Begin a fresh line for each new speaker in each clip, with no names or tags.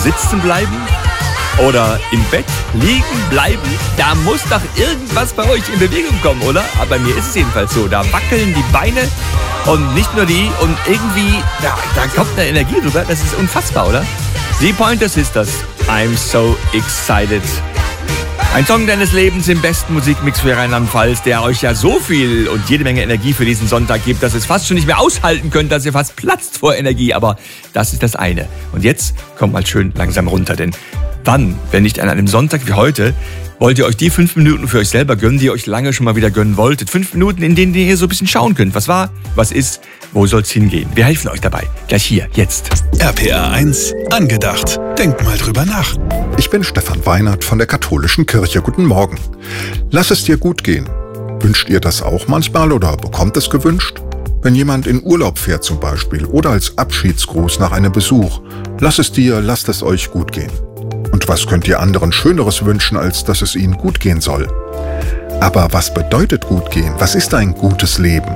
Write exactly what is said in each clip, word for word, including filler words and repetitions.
sitzen bleiben oder im Bett liegen bleiben? Da muss doch irgendwas bei euch in Bewegung kommen, oder? Aber bei mir ist es jedenfalls so. Da wackeln die Beine und nicht nur die. Und irgendwie, da, da kommt eine Energie drüber. Das ist unfassbar, oder? Die Pointer Sisters, I'm so excited. Ein Song deines Lebens im besten Musikmix für Rheinland-Pfalz, der euch ja so viel und jede Menge Energie für diesen Sonntag gibt, dass ihr es fast schon nicht mehr aushalten könnt, dass ihr fast platzt vor Energie. Aber das ist das eine. Und jetzt kommt mal schön langsam runter, denn wann, wenn nicht an einem Sonntag wie heute, wollt ihr euch die fünf Minuten für euch selber gönnen, die ihr euch lange schon mal wieder gönnen wolltet? Fünf Minuten, in denen ihr so ein bisschen schauen könnt. Was war, was ist, wo soll's hingehen? Wir helfen euch dabei. Gleich hier, jetzt.
R P R eins, angedacht. Denkt mal drüber nach.
Ich bin Stefan Weinert von der Katholischen Kirche. Guten Morgen. Lass es dir gut gehen. Wünscht ihr das auch manchmal oder bekommt es gewünscht? Wenn jemand in Urlaub fährt zum Beispiel oder als Abschiedsgruß nach einem Besuch. Lass es dir, lasst es euch gut gehen. Und was könnt ihr anderen Schöneres wünschen, als dass es ihnen gut gehen soll? Aber was bedeutet gut gehen? Was ist ein gutes Leben?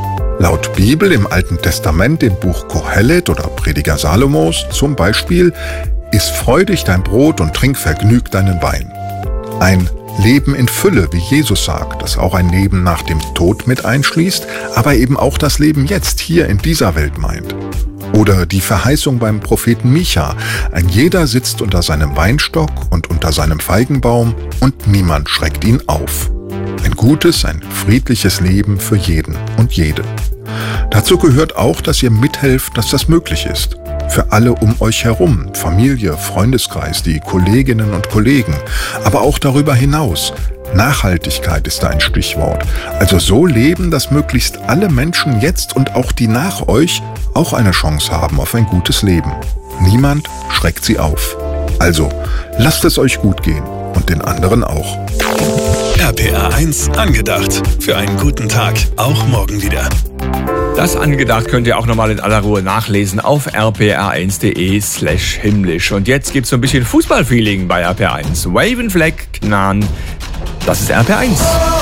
Laut Bibel im Alten Testament, im Buch Kohelet oder Prediger Salomos zum Beispiel, iss freudig dein Brot und trink vergnügt deinen Wein. Ein Leben in Fülle, wie Jesus sagt, das auch ein Leben nach dem Tod mit einschließt, aber eben auch das Leben jetzt, hier in dieser Welt meint. Oder die Verheißung beim Propheten Micha, ein jeder sitzt unter seinem Weinstock und unter seinem Feigenbaum und niemand schreckt ihn auf. Ein gutes, ein friedliches Leben für jeden und jede. Dazu gehört auch, dass ihr mithelft, dass das möglich ist. Für alle um euch herum, Familie, Freundeskreis, die Kolleginnen und Kollegen, aber auch darüber hinaus. Nachhaltigkeit ist da ein Stichwort. Also so leben, dass möglichst alle Menschen jetzt und auch die nach euch auch eine Chance haben auf ein gutes Leben. Niemand schreckt sie auf. Also, lasst es euch gut gehen und den anderen auch.
R P R eins, angedacht. Für einen guten Tag, auch morgen wieder.
Das angedacht könnt ihr auch nochmal in aller Ruhe nachlesen auf r p r eins punkt d e slash himmlisch. Und jetzt gibt's so ein bisschen Fußballfeeling bei R P R eins. Wave and Flag, Knan. Das ist R P R eins.